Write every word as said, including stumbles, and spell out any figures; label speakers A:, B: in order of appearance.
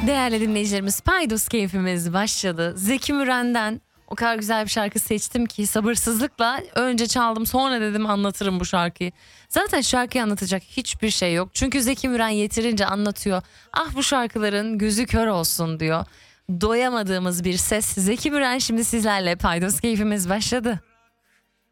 A: Değerli dinleyicilerimiz, Paydos keyfimiz başladı. Zeki Müren'den o kadar güzel bir şarkı seçtim ki sabırsızlıkla önce çaldım, sonra dedim anlatırım bu şarkıyı. Zaten şarkıyı anlatacak hiçbir şey yok. Çünkü Zeki Müren yeterince anlatıyor. Ah bu şarkıların gözü kör olsun diyor. Doyamadığımız bir ses. Zeki Müren şimdi sizlerle. Paydos keyfimiz başladı.